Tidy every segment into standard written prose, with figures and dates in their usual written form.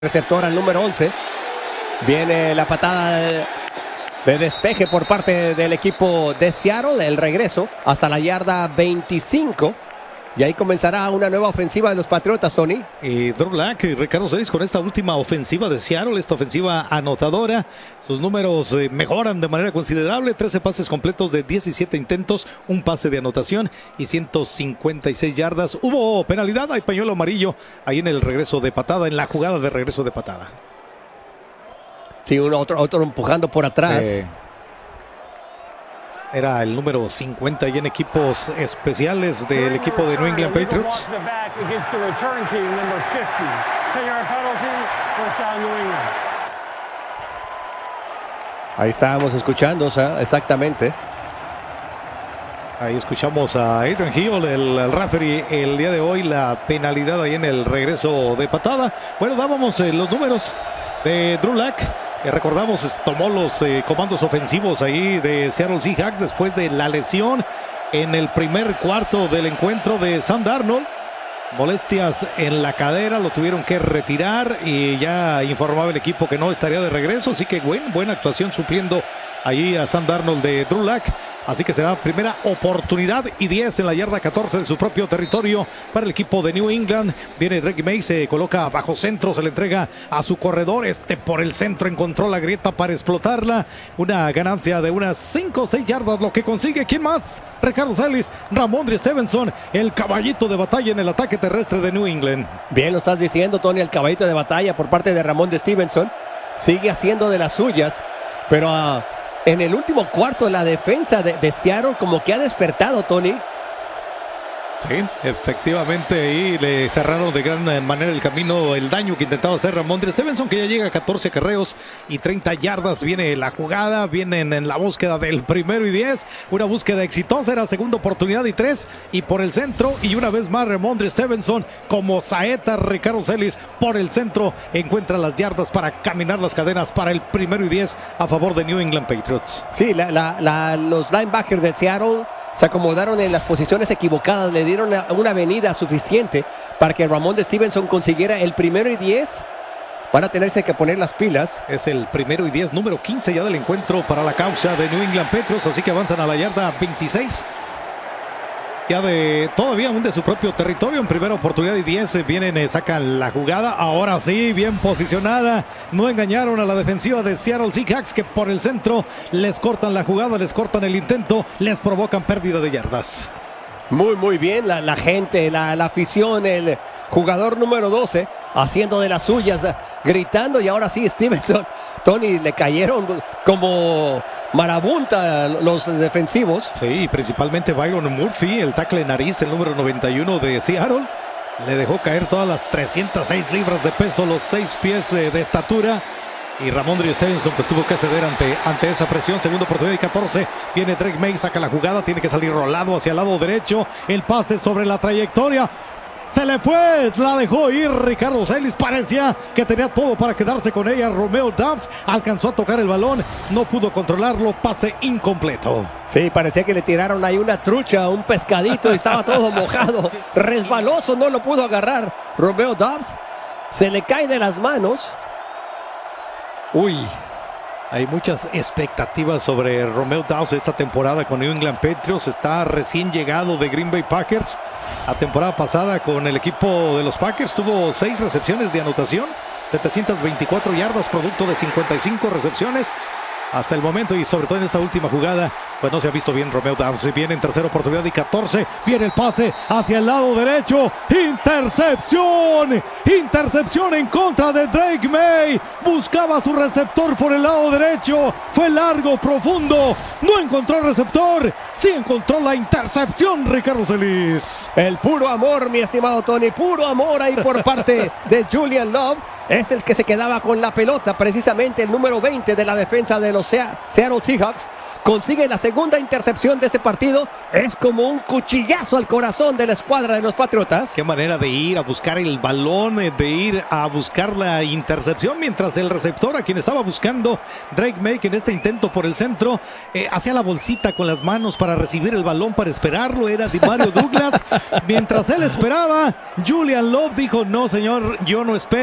receptor al número 11. Viene la patada de despeje por parte del equipo de Seattle. El regreso hasta la yarda 25. Y ahí comenzará una nueva ofensiva de los Patriotas, Tony. Drew Lock y Ricardo Celis con esta última ofensiva de Seattle, esta ofensiva anotadora. Sus números mejoran de manera considerable. 13 pases completos de 17 intentos, un pase de anotación y 156 yardas. Hubo penalidad, hay pañuelo amarillo ahí en el regreso de patada, en la jugada de regreso de patada. Sí, otro empujando por atrás. Era el número 50 y en equipos especiales del equipo de New England Patriots. Ahí estábamos escuchando, o sea, exactamente. Ahí escuchamos a Adrian Hill, el referee, el día de hoy, la penalidad ahí en el regreso de patada. Bueno, dábamos los números de Drew Lock. Recordamos, tomó los comandos ofensivos ahí de Seattle Seahawks después de la lesión en el primer cuarto del encuentro de Sam Darnold. Molestias en la cadera, lo tuvieron que retirar y ya informaba el equipo que no estaría de regreso. Así que buena actuación supliendo ahí a Sam Darnold de Drew Lock. Así que será primera oportunidad y 10 en la yarda 14 de su propio territorio para el equipo de New England. Viene Drake May, se coloca bajo centro, se le entrega a su corredor. Por el centro encontró la grieta para explotarla. Una ganancia de unas 5 o 6 yardas, lo que consigue. ¿Quién más? Ricardo Celis, Rhamondre Stevenson, el caballito de batalla en el ataque terrestre de New England. Bien lo estás diciendo, Tony, el caballito de batalla por parte de Rhamondre Stevenson. Sigue haciendo de las suyas, pero en el último cuarto la defensa de Seattle como que ha despertado, Tony. Sí, efectivamente ahí le cerraron de gran manera el camino, el daño que intentaba hacer Rhamondre Stevenson, que ya llega a 14 acarreos y 30 yardas. Viene la jugada, vienen en la búsqueda del primero y 10, una búsqueda exitosa, era segunda oportunidad y 3, y por el centro, y una vez más Rhamondre Stevenson como saeta. Ricardo Celis por el centro encuentra las yardas para caminar las cadenas para el primero y 10 a favor de New England Patriots. Sí, los linebackers de Seattle se acomodaron en las posiciones equivocadas, le dieron una avenida suficiente para que Rhamondre Stevenson consiguiera el primero y 10. Van a tenerse que poner las pilas. Es el primero y 10, número 15 ya del encuentro para la causa de New England Patriots, así que avanzan a la yarda 26. Ya todavía aún de su propio territorio, en primera oportunidad y 10, vienen, sacan la jugada, ahora sí, bien posicionada, no engañaron a la defensiva de Seattle Seahawks, que por el centro les cortan la jugada, les cortan el intento, les provocan pérdida de yardas. Muy bien, la gente, la afición, el jugador número 12 haciendo de las suyas, gritando, y ahora sí Stevenson, Tony, le cayeron como marabunta los defensivos. Sí, principalmente Byron Murphy, el tackle nariz, el número 91 de Seattle. Le dejó caer todas las 306 libras de peso, los 6 pies de estatura. Y Rhamondre Stevenson pues tuvo que ceder ante esa presión. Segunda oportunidad y 14. Viene Drake May, saca la jugada, tiene que salir rolado hacia el lado derecho. El pase sobre la trayectoria. Se le fue, la dejó ir Ricardo Celis. Parecía que tenía todo para quedarse con ella. Romeo Doubs alcanzó a tocar el balón, no pudo controlarlo, pase incompleto. Sí, parecía que le tiraron ahí una trucha, un pescadito, y estaba todo mojado, resbaloso, no lo pudo agarrar. Romeo Doubs se le cae de las manos. Uy. Hay muchas expectativas sobre Romeo Doubs esta temporada con New England Patriots. Está recién llegado de Green Bay Packers. La temporada pasada con el equipo de los Packers tuvo 6 recepciones de anotación, 724 yardas, producto de 55 recepciones hasta el momento, y sobre todo en esta última jugada pues no se ha visto bien Romeo Doubs. Viene en tercera oportunidad y 14, viene el pase hacia el lado derecho, intercepción en contra de Drake May. Buscaba su receptor por el lado derecho, fue largo, profundo, no encontró el receptor, sí encontró la intercepción. Ricardo Celis, el puro amor, mi estimado Tony, puro amor ahí por parte de Julian Love. Es el que se quedaba con la pelota, precisamente el número 20 de la defensa de los Seattle Seahawks. Consigue la segunda intercepción de este partido. Es como un cuchillazo al corazón de la escuadra de los Patriotas. Qué manera de ir a buscar el balón, de ir a buscar la intercepción, mientras el receptor, a quien estaba buscando Drake May, que en este intento por el centro, hacía la bolsita con las manos para recibir el balón, para esperarlo, era Mario Douglas. Mientras él esperaba, Julian Love dijo: no señor, yo no espero, yo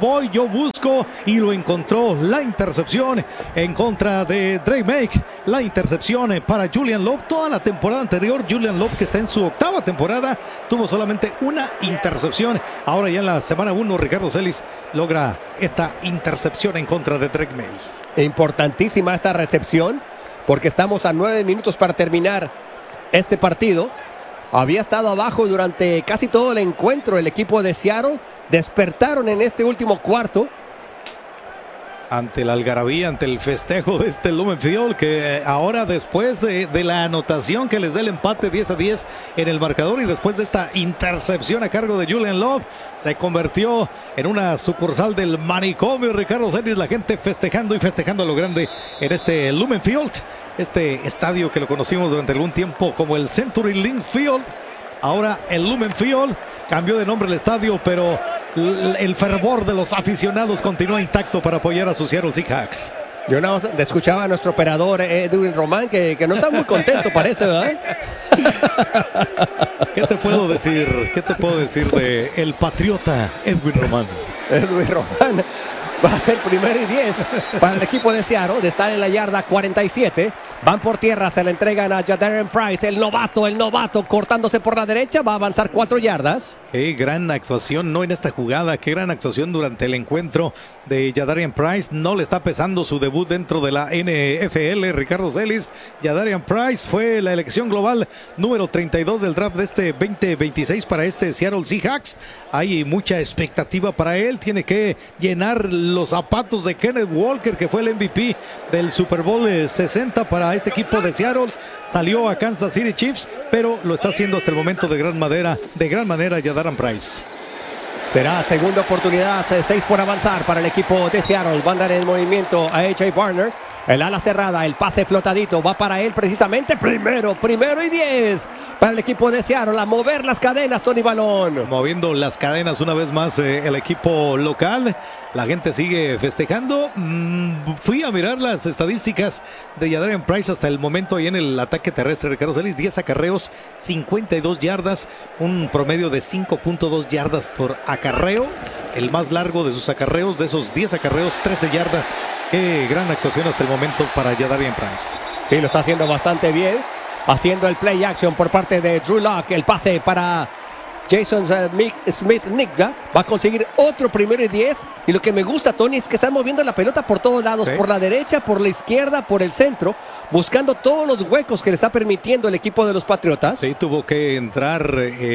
voy, yo busco y lo encontró. La intercepción en contra de Drake Maye. La intercepción para Julian Love. Toda la temporada anterior, Julian Love, que está en su octava temporada, tuvo solamente una intercepción. Ahora ya en la semana 1, Ricardo Celis logra esta intercepción en contra de Drake Maye. Importantísima esta recepción, porque estamos a 9 minutos para terminar este partido. Había estado abajo durante casi todo el encuentro el equipo de Seattle. Despertaron en este último cuarto. Ante la algarabía, ante el festejo de este Lumen Field, que ahora después de la anotación que les da el empate 10-10 en el marcador y después de esta intercepción a cargo de Julian Love, se convirtió en una sucursal del manicomio. Ricardo Celis, la gente festejando y festejando a lo grande en este Lumen Field, este estadio que lo conocimos durante algún tiempo como el CenturyLink Field. Ahora el Lumen Field cambió de nombre el estadio, pero el fervor de los aficionados continúa intacto para apoyar a sus Seattle Seahawks. Yo nada más escuchaba a nuestro operador Edwin Román que no está muy contento, parece, ¿verdad? ¿Qué te puedo decir? ¿Qué te puedo decir de el patriota Edwin Román? Edwin Román va a ser 1st y 10 para el equipo de Seattle, de estar en la yarda 47. Van por tierra, se le entregan a Jadarian Price, el novato, cortándose por la derecha, va a avanzar 4 yardas. Qué gran actuación, no en esta jugada, qué gran actuación durante el encuentro de Jadarian Price. No le está pesando su debut dentro de la NFL, Ricardo Celis. Jadarian Price fue la elección global número 32 del draft de este 2026 para este Seattle Seahawks. Hay mucha expectativa para él, tiene que llenar los zapatos de Kenneth Walker, que fue el MVP del Super Bowl 60 para este equipo de Seattle. Salió a Kansas City Chiefs, pero lo está haciendo hasta el momento de gran manera Jadarian Price. Será segunda oportunidad, 6 por avanzar para el equipo de Seattle. Van a dar en movimiento a A.J. Barner. El ala cerrada, el pase flotadito, va para él precisamente. Primero y 10 para el equipo de Seattle. A mover las cadenas, Tony Balón. Moviendo las cadenas una vez más el equipo local. La gente sigue festejando. Fui a mirar las estadísticas de Jadarian Price hasta el momento y en el ataque terrestre. Ricardo Celis, 10 acarreos, 52 yardas, un promedio de 5.2 yardas por acarreo. El más largo de sus acarreos, de esos 10 acarreos, 13 yardas. Qué gran actuación hasta el momento para Jadarian Price. Sí, lo está haciendo bastante bien. Haciendo el play action por parte de Drew Lock. El pase para Jason Smith-Njigba. Va a conseguir otro 1st y 10. Y lo que me gusta, Tony, es que está moviendo la pelota por todos lados. ¿Sí? Por la derecha, por la izquierda, por el centro. Buscando todos los huecos que le está permitiendo el equipo de los Patriotas. Sí, tuvo que entrar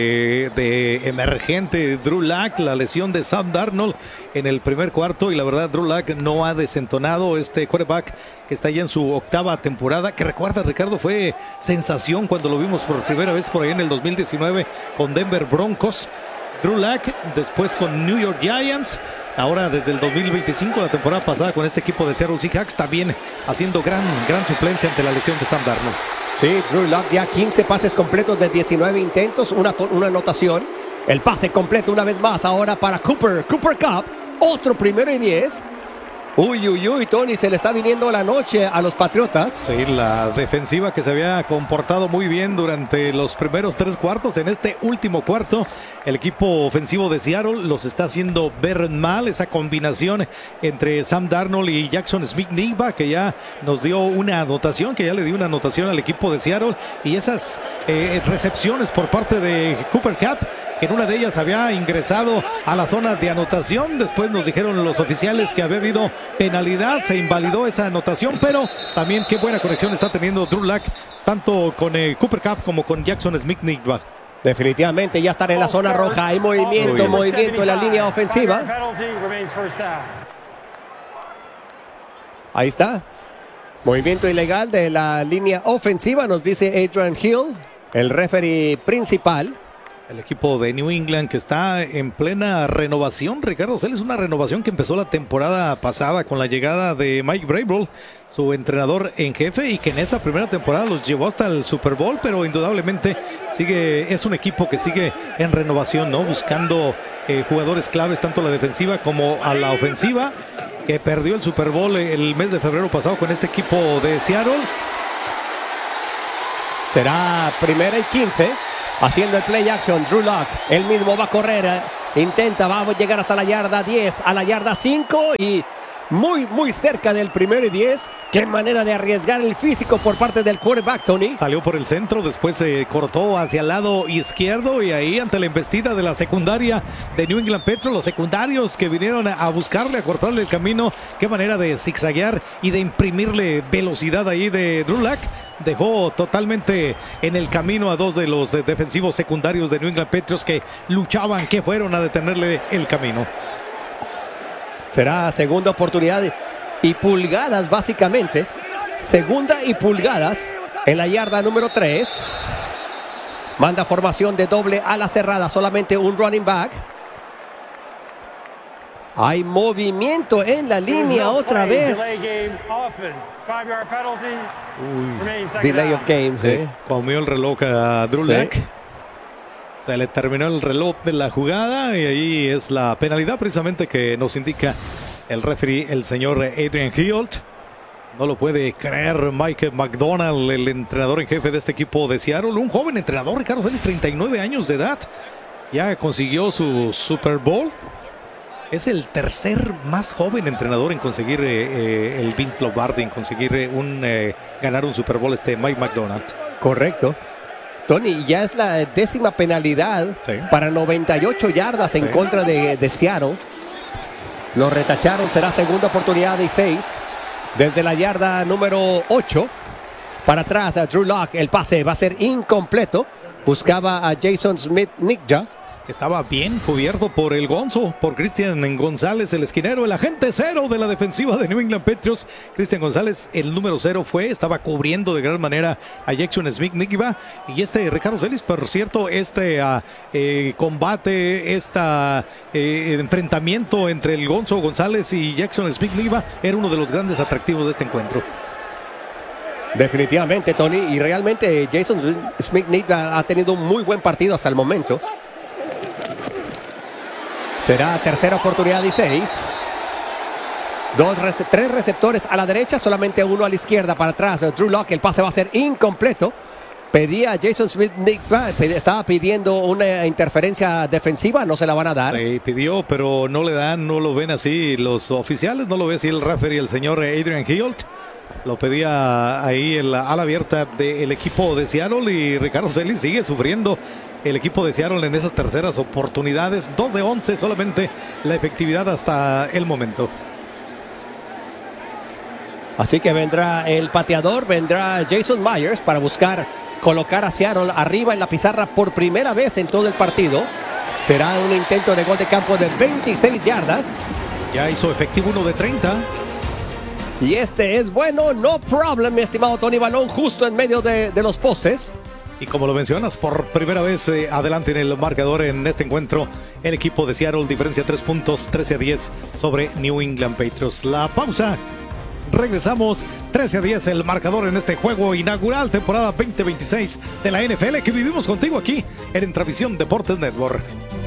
de emergente Drew Lock, la lesión de Sam Darnold en el primer cuarto. Y la verdad, Drew Lock no ha desentonado, este quarterback que está ya en su octava temporada, que recuerda, Ricardo, fue sensación cuando lo vimos por primera vez por ahí en el 2019 con Denver Broncos. Drew Lock, después con New York Giants, ahora desde el 2025, la temporada pasada con este equipo de Seattle Seahawks, también haciendo gran suplencia ante la lesión de Sam Darnold. Sí, Drew Lock ya 15 pases completos de 19 intentos, una anotación. El pase completo una vez más ahora para Cooper Kupp, otro 1st y 10. Uy, Tony, se le está viniendo la noche a los Patriotas. Sí, la defensiva que se había comportado muy bien durante los primeros 3 cuartos. En este último cuarto, el equipo ofensivo de Seattle los está haciendo ver mal. Esa combinación entre Sam Darnold y Jackson Smith-Njigba, que ya nos dio una anotación, que ya le dio una anotación al equipo de Seattle. Y esas recepciones por parte de Cooper Kupp, que en una de ellas había ingresado a la zona de anotación. Después nos dijeron los oficiales que había habido penalidad, se invalidó esa anotación, pero también qué buena conexión está teniendo Drew Lock, tanto con Cooper Kupp como con Jackson Smith-Njigba. Definitivamente ya están en la zona roja, hay movimiento en la línea ofensiva. Ahí está, movimiento ilegal de la línea ofensiva, nos dice Adrian Hill, el referee principal. El equipo de New England que está en plena renovación, Ricardo Celis, una renovación que empezó la temporada pasada con la llegada de Mike Vrabel, su entrenador en jefe, y que en esa primera temporada los llevó hasta el Super Bowl, pero indudablemente es un equipo que sigue en renovación, ¿no? Buscando jugadores claves tanto a la defensiva como a la ofensiva, que perdió el Super Bowl el mes de febrero pasado con este equipo de Seattle. Será 1st y 15. Haciendo el play action, Drew Lock, él mismo va a correr vamos a llegar hasta la yarda 10, a la yarda 5 y muy cerca del primero y 10. Qué manera de arriesgar el físico por parte del quarterback, Tony. Salió por el centro, después se cortó hacia el lado izquierdo y ahí ante la embestida de la secundaria de New England Patriots, los secundarios que vinieron a buscarle, a cortarle el camino. Qué manera de zigzaguear y de imprimirle velocidad ahí de Drew Lock. Dejó totalmente en el camino a dos de los defensivos secundarios de New England Patriots que luchaban, que fueron a detenerle el camino. Será segunda oportunidad y pulgadas básicamente. Segunda y pulgadas en la yarda número 3. Manda formación de doble ala cerrada, solamente un running back. Hay movimiento en la línea otra vez. Delay of game. Sí. Comió el reloj a Drew Lock. Se le terminó el reloj de la jugada y ahí es la penalidad precisamente que nos indica el referee, el señor Adrian Hill. No lo puede creer Mike McDonald, el entrenador en jefe de este equipo de Seattle. Un joven entrenador, Ricardo Celis, 39 años de edad. Ya consiguió su Super Bowl. Es el tercer más joven entrenador en conseguir el Vince Lombardi, en conseguir ganar un Super Bowl Mike McDonald. Correcto. Tony, ya es la 10ª penalidad para 98 yardas en contra de Seattle. Lo retacharon, será segunda oportunidad de 6. Desde la yarda número 8. Para atrás a Drew Lock, el pase va a ser incompleto. Buscaba a Jason Smith-Njigba. Estaba bien cubierto por el Gonzo, por Cristian González, el esquinero, el agente 0 de la defensiva de New England Patriots. Cristian González, el número 0 estaba cubriendo de gran manera a Jackson Smith-Njigba. Y Ricardo Celis, por cierto, combate, enfrentamiento entre el Gonzo González y Jackson Smith-Njigba era uno de los grandes atractivos de este encuentro. Definitivamente, Tony, y realmente Jason Smith-Njigba ha tenido un muy buen partido hasta el momento. Será tercera oportunidad y 6. 3 receptores a la derecha, solamente uno a la izquierda. Para atrás, Drew Lock, el pase va a ser incompleto. Pedía a Jason Smith-Njigba, estaba pidiendo una interferencia defensiva, no se la van a dar. Sí, pidió, pero no le dan, no lo ven así los oficiales, no lo ve así el referee, el señor Adrian Hill. Lo pedía ahí en la ala abierta del equipo de Seattle y Ricardo Celis sigue sufriendo el equipo de Seattle en esas terceras oportunidades. 2 de 11 solamente la efectividad hasta el momento. Así que vendrá el pateador, vendrá Jason Myers para buscar colocar a Seattle arriba en la pizarra por primera vez en todo el partido. Será un intento de gol de campo de 26 yardas. Ya hizo efectivo uno de 30. Y este es bueno, no problem, mi estimado Tony. Balón justo en medio de los postes. Y como lo mencionas, por primera vez adelante en el marcador en este encuentro, el equipo de Seattle, diferencia 3 puntos, 13-10 sobre New England Patriots. La pausa, regresamos, 13-10 el marcador en este juego inaugural, temporada 2026 de la NFL, que vivimos contigo aquí en Intravisión Deportes Network.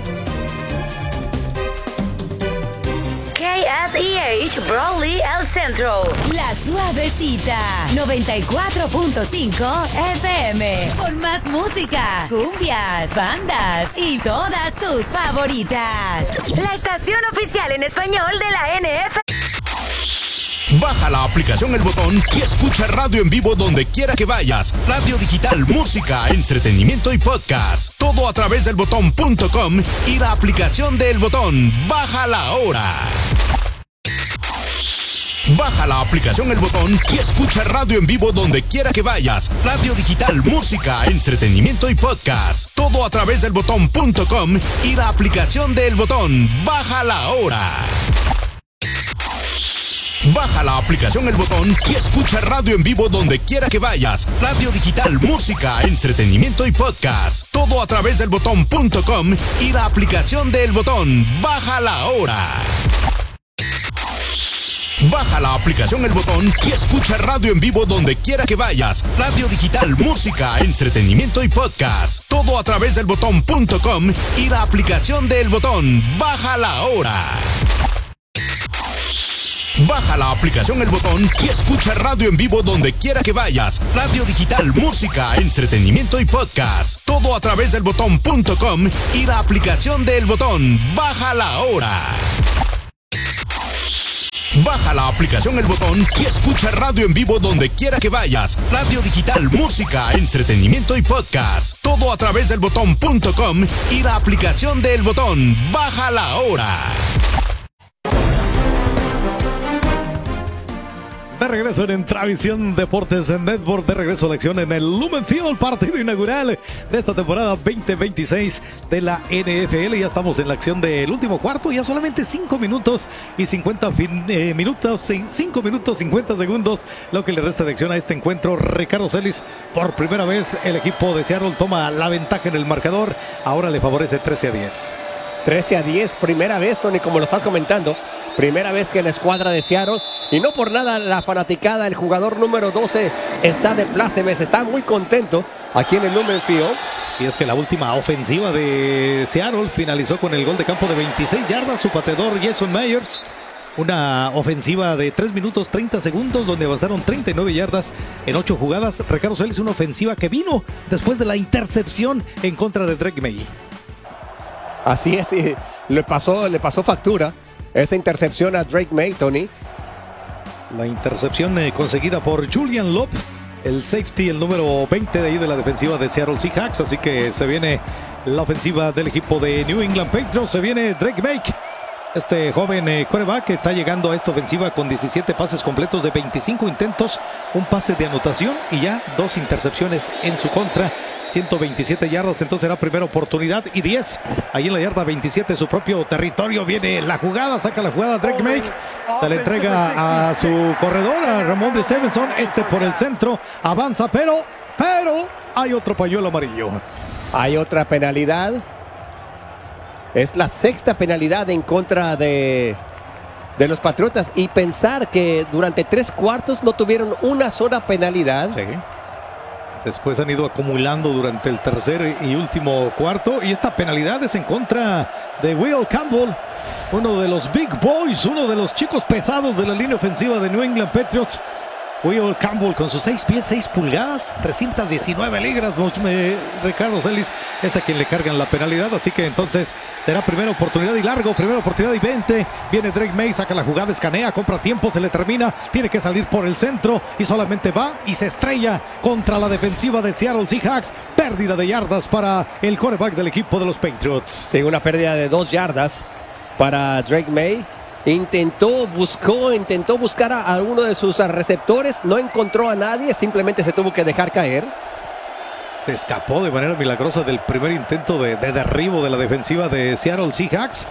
KSEH Brawley El Centro. La Suavecita 94.5 FM. Con más música, cumbias, bandas y todas tus favoritas. La estación oficial en español de la NFL. Baja la aplicación El Botón y escucha radio en vivo donde quiera que vayas. Radio digital, música, entretenimiento y podcast. Todo a través del botón.com y la aplicación de El Botón. Bájala ahora. Baja la aplicación El Botón y escucha radio en vivo donde quiera que vayas. Radio digital, música, entretenimiento y podcast. Todo a través del botón.com y la aplicación de El Botón. Bájala ahora. Baja la aplicación El Botón y escucha radio en vivo donde quiera que vayas. Radio digital, música, entretenimiento y podcast. Todo a través del botón.com y la aplicación de El Botón. Bájala ahora. Baja la aplicación El Botón y escucha radio en vivo donde quiera que vayas. Radio digital, música, entretenimiento y podcast. Todo a través del botón.com y la aplicación de El Botón. Bájala ahora. Baja la aplicación El Botón y escucha radio en vivo donde quiera que vayas. Radio digital, música, entretenimiento y podcast. Todo a través del botón.com y la aplicación de El Botón. Bájala ahora. Baja la aplicación El Botón y escucha radio en vivo donde quiera que vayas. Radio digital, música, entretenimiento y podcast. Todo a través del botón.com y la aplicación de El Botón. Bájala ahora. De regreso en Entravisión Deportes en Network, de regreso a la acción en el Lumen Field, partido inaugural de esta temporada 2026 de la NFL. Ya estamos en la acción del último cuarto, ya solamente 5 minutos y 50 segundos, lo que le resta de acción a este encuentro. Ricardo Celis, por primera vez el equipo de Seattle toma la ventaja en el marcador, ahora le favorece 13-10. 13-10, primera vez, Tony, como lo estás comentando, primera vez que la escuadra de Seattle, y no por nada la fanaticada, el jugador número 12 está de plácemes, está muy contento aquí en el Lumen Field. Y es que la última ofensiva de Seattle finalizó con el gol de campo de 26 yardas, su pateador Jason Myers. Una ofensiva de 3 minutos 30 segundos donde avanzaron 39 yardas en 8 jugadas. Ricardo Celis, una ofensiva que vino después de la intercepción en contra de Drake May. Así es, y le pasó factura esa intercepción a Drake May, Tony. La intercepción conseguida por Julian Love, el safety, el número 20 de ahí de la defensiva de Seattle Seahawks. Así que se viene la ofensiva del equipo de New England Patriots. Se viene Drake May, este joven quarterback que está llegando a esta ofensiva con 17 pases completos de 25 intentos, un pase de anotación y ya 2 intercepciones en su contra. 127 yardas, entonces será primera oportunidad y 10. Ahí en la yarda 27, su propio territorio, viene la jugada, saca la jugada Drake May. Se le entrega a su corredor, a Ramondre Stevenson. Este por el centro, avanza, pero hay otro pañuelo amarillo. Hay otra penalidad. Es la 6ª penalidad en contra de los Patriotas. Y pensar que durante 3 cuartos no tuvieron una sola penalidad. Sí. Después han ido acumulando durante el tercer y último cuarto. Y esta penalidad es en contra de Will Campbell, uno de los big boys, uno de los chicos pesados de la línea ofensiva de New England Patriots. Will Campbell con sus 6 pies, 6 pulgadas, 319 libras. Ricardo Celis es a quien le cargan la penalidad. Así que entonces será primera oportunidad y largo, primera oportunidad y 20. Viene Drake May, saca la jugada, escanea, compra tiempo, se le termina. Tiene que salir por el centro y solamente va y se estrella contra la defensiva de Seattle Seahawks. Pérdida de yardas para el quarterback del equipo de los Patriots. Sí, una pérdida de 2 yardas para Drake May. Intentó buscar a uno de sus receptores, no encontró a nadie, simplemente se tuvo que dejar caer. Se escapó de manera milagrosa del primer intento de derribo de la defensiva de Seattle Seahawks.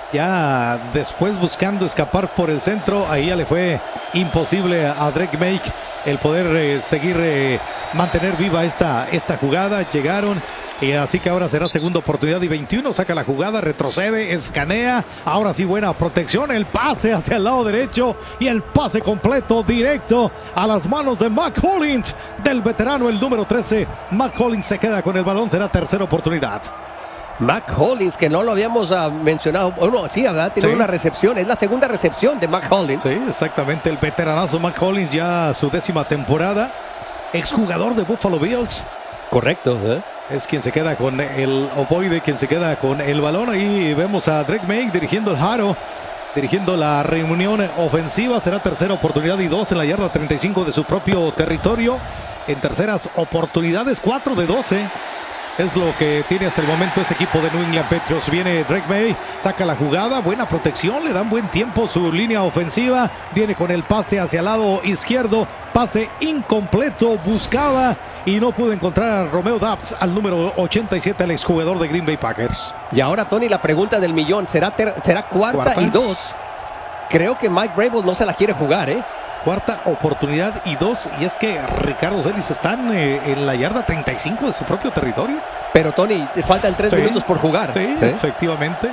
Ya después buscando escapar por el centro, ahí ya le fue imposible a Drake May el poder mantener viva esta jugada. Llegaron. Y así que ahora será segunda oportunidad y 21. Saca la jugada, retrocede, escanea. Ahora sí, buena protección. El pase hacia el lado derecho. Y el pase completo, directo a las manos de Mack Hollins, del veterano, el número 13. Mack Hollins se queda con el balón. Será tercera oportunidad. Mack Hollins, que no lo habíamos mencionado. Bueno, sí, ¿verdad? Tiene una recepción. Es la segunda recepción de Mack Hollins. Sí, exactamente. El veteranazo Mack Hollins, ya su 10ª temporada. Exjugador de Buffalo Bills. Correcto, ¿eh? Es quien se queda con el ovoide, quien se queda con el balón. Ahí vemos a Drake May dirigiendo el Haro, dirigiendo la reunión ofensiva. Será tercera oportunidad y 2 en la yarda 35 de su propio territorio. En terceras oportunidades, 4 de 12. Es lo que tiene hasta el momento este equipo de New England Patriots. Viene Drake May, saca la jugada, buena protección, le dan buen tiempo su línea ofensiva. Viene con el pase hacia el lado izquierdo, pase incompleto, buscaba y no pudo encontrar a Romeo Doubs, al número 87, el exjugador de Green Bay Packers. Y ahora, Tony, la pregunta del millón, ¿será cuarta y 2? Creo que Mike Vrabel no se la quiere jugar, ¿eh? Cuarta oportunidad y 2. Y es que Ricardo Celis están en la yarda 35 de su propio territorio. Pero, Tony, faltan 3 minutos por jugar. Sí, efectivamente.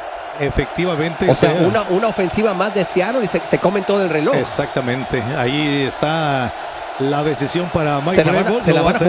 O sea, una ofensiva más de Seattle y se comen todo el reloj. Exactamente. Ahí está la decisión para Mike Vrabel. ¿Se la van a jugar?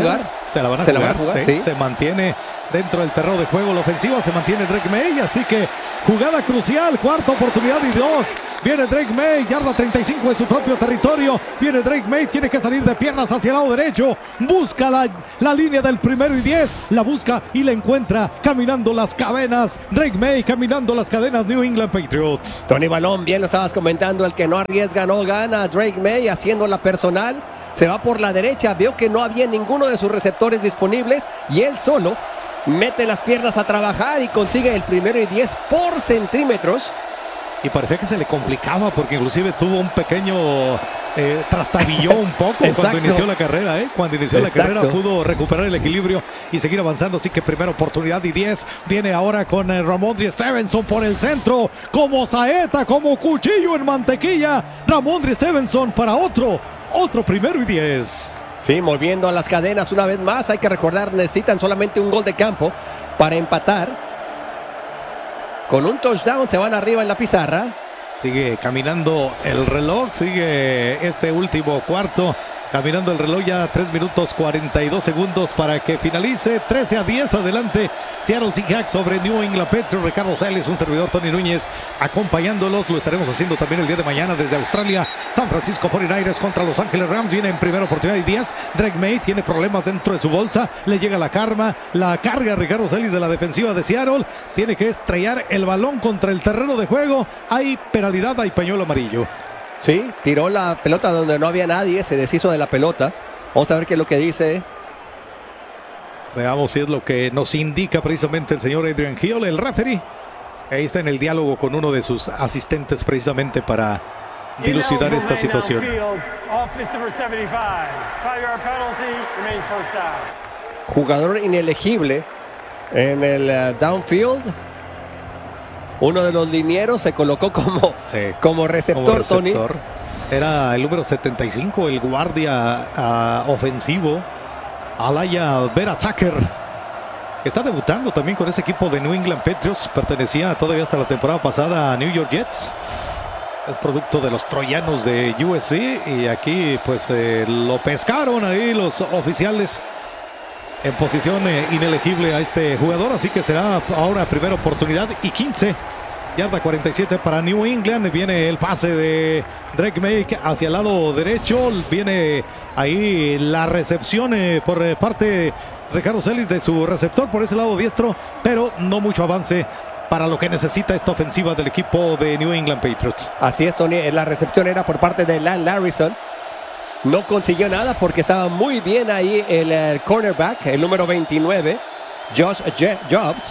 Se la van a jugar, sí. Se mantiene dentro del terreno de juego la ofensiva, se mantiene Drake Maye, así que jugada crucial, cuarta oportunidad y 2. Viene Drake Maye, yarda 35 de su propio territorio. Viene Drake Maye, tiene que salir de piernas hacia el lado derecho. Busca la línea del 1 y 10, la busca y la encuentra caminando las cadenas. Drake Maye caminando las cadenas New England Patriots. Tony Balón, bien lo estabas comentando, el que no arriesga no gana. Drake Maye haciendo la personal. Se va por la derecha, vio que no había ninguno de sus receptores disponibles y él solo mete las piernas a trabajar y consigue el 1 y 10 por centímetros. Y parecía que se le complicaba porque inclusive tuvo un pequeño trastabilló un poco cuando inició la carrera. Cuando inició la carrera pudo recuperar el equilibrio y seguir avanzando. Así que primera oportunidad y 10. Viene ahora con Rhamondre Stevenson por el centro. Como saeta, como cuchillo en mantequilla. Rhamondre Stevenson para otro 1 y 10. Sí, moviendo a las cadenas una vez más. Hay que recordar, necesitan solamente un gol de campo para empatar. Con un touchdown se van arriba en la pizarra. Sigue caminando el reloj, sigue este último cuarto. Caminando el reloj ya 3 minutos 42 segundos para que finalice. 13-10 adelante Seattle Seahawks sobre New England Patriots. Ricardo Sales, un servidor Tony Núñez acompañándolos. Lo estaremos haciendo también el día de mañana desde Australia. San Francisco 49ers contra Los Ángeles Rams. Viene en primera oportunidad y 10. Drake Maye tiene problemas dentro de su bolsa. Le llega la carga Ricardo Sales de la defensiva de Seattle. Tiene que estrellar el balón contra el terreno de juego. Hay penalidad, hay pañuelo amarillo. Sí, tiró la pelota donde no había nadie, se deshizo de la pelota. Vamos a ver qué es lo que dice. Veamos si es lo que nos indica precisamente el señor Adrian Hill, el referee. Ahí está en el diálogo con uno de sus asistentes precisamente para dilucidar esta situación. Jugador inelegible en el downfield. Uno de los linieros se colocó como receptor, Tony. Era el número 75, el guardia ofensivo, Alaya Vera Tucker, que está debutando también con ese equipo de New England Patriots. Pertenecía todavía hasta la temporada pasada a New York Jets. Es producto de los troyanos de USC y aquí pues lo pescaron ahí los oficiales en posición inelegible a este jugador, así que será ahora primera oportunidad y 15, yarda 47 para New England. Viene el pase de Drake Maye hacia el lado derecho, viene ahí la recepción por parte de Ricardo Sales de su receptor por ese lado diestro, pero no mucho avance para lo que necesita esta ofensiva del equipo de New England Patriots. Así es, Tony, la recepción era por parte de Lan Larrison. No consiguió nada porque estaba muy bien ahí el cornerback, el número 29, Josh Jacobs.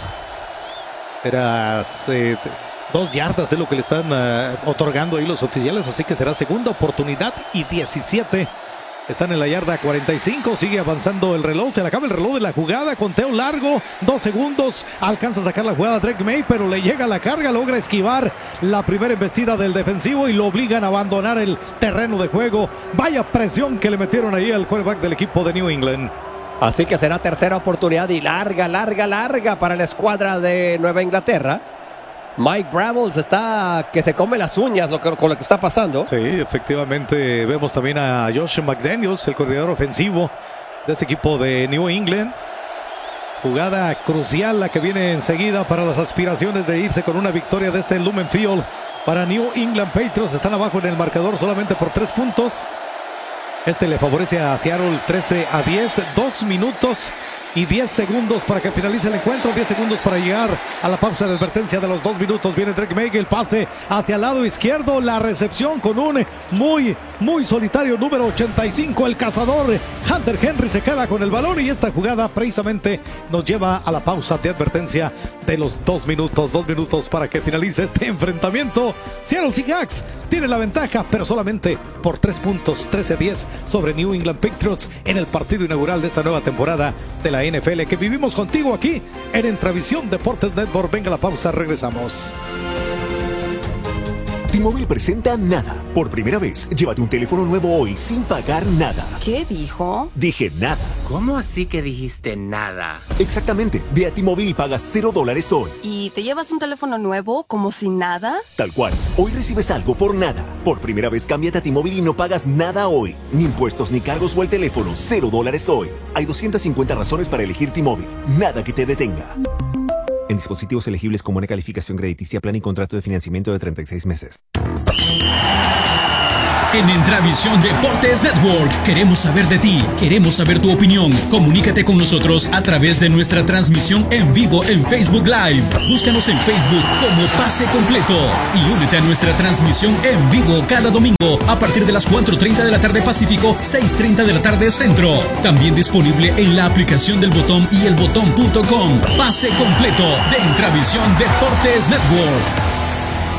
Era 2 yardas es lo que le están otorgando ahí los oficiales, así que será segunda oportunidad y 17. Están en la yarda 45, sigue avanzando el reloj, se le acaba el reloj de la jugada, conteo largo, 2 segundos, alcanza a sacar la jugada Drake Maye, pero le llega la carga, logra esquivar la primera embestida del defensivo y lo obligan a abandonar el terreno de juego. Vaya presión que le metieron ahí al quarterback del equipo de New England. Así que será tercera oportunidad y larga para la escuadra de Nueva Inglaterra. Mike Brambles está que se come las uñas con lo que está pasando. Sí, efectivamente vemos también a Josh McDaniels, el coordinador ofensivo de este equipo de New England. Jugada crucial la que viene enseguida para las aspiraciones de irse con una victoria de este Lumen Field. Para New England Patriots están abajo en el marcador solamente por 3 puntos. Este le favorece a Seattle 13-10, 2 minutos y 10 segundos para que finalice el encuentro, 10 segundos para llegar a la pausa de advertencia de los 2 minutos. Viene Drake Maye, el pase hacia el lado izquierdo, la recepción con un muy solitario número 85, el cazador Hunter Henry se queda con el balón y esta jugada precisamente nos lleva a la pausa de advertencia de los 2 minutos. 2 minutos para que finalice este enfrentamiento. Seattle Seahawks tiene la ventaja, pero solamente por 3 puntos, 13-10 sobre New England Patriots en el partido inaugural de esta nueva temporada de la NFL que vivimos contigo aquí en Entravisión Deportes Network. Venga la pausa, regresamos. T-Mobile presenta Nada. Por primera vez, llévate un teléfono nuevo hoy sin pagar nada. ¿Qué dijo? Dije nada. ¿Cómo así que dijiste nada? Exactamente. Ve a T-Mobile y pagas $0 hoy. ¿Y te llevas un teléfono nuevo como si nada? Tal cual. Hoy recibes algo por nada. Por primera vez, cámbiate a T-Mobile y no pagas nada hoy. Ni impuestos, ni cargos o el teléfono. $0 hoy. Hay 250 razones para elegir T-Mobile. Nada que te detenga. En dispositivos elegibles con buena calificación crediticia, plan y contrato de financiamiento de 36 meses. En Entravisión Deportes Network queremos saber de ti, queremos saber tu opinión. Comunícate con nosotros a través de nuestra transmisión en vivo en Facebook Live. Búscanos en Facebook como Pase Completo y únete a nuestra transmisión en vivo cada domingo a partir de las 4:30 de la tarde Pacífico, 6:30 de la tarde Centro. También disponible en la aplicación del Botón y elbotón.com. Pase Completo de Entravisión Deportes Network.